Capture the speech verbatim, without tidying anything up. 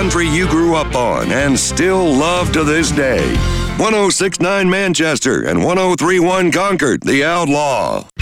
country you grew up on and still love to this day. one oh six point nine Manchester and one oh three point one Concord, The Outlaw.